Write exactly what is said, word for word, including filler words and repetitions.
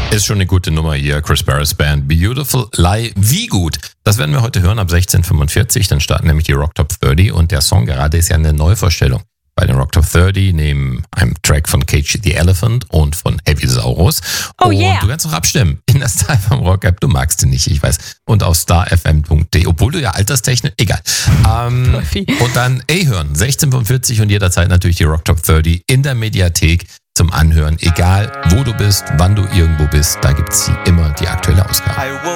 Ist schon eine gute Nummer hier, Chris Barris Band. Beautiful Lie. Wie gut? Das werden wir heute hören ab sechzehn Uhr fünfundvierzig. Dann starten nämlich die Rock Top dreißig und der Song gerade ist ja eine Neuvorstellung bei den Rock Top dreißig neben einem Track von Cage the Elephant und von Heavy Saurus. Oh und yeah. du kannst auch abstimmen in der Style vom Rock App. Du magst ihn nicht, ich weiß. Und auf star f m punkt d e, obwohl du ja alterstechnisch, egal. Ähm, und dann eh hören, sechzehn Uhr fünfundvierzig und jederzeit natürlich die Rock Top dreißig in der Mediathek zum Anhören. Egal, wo du bist, wann du irgendwo bist, da gibt es immer die aktuelle Ausgabe.